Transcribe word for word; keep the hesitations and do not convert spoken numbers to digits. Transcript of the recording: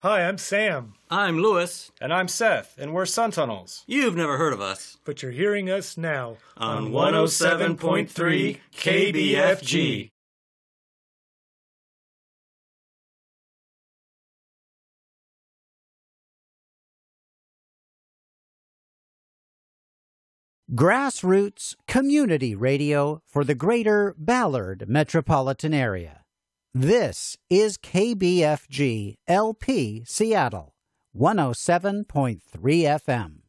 Hi, I'm Sam. I'm Lewis. And I'm Seth, and we're Sun Tunnels. You've never heard of us. But you're hearing us now on one oh seven point three K B F G. Grassroots community radio for the greater Ballard metropolitan area. This is K B F G L P Seattle, one oh seven point three F M.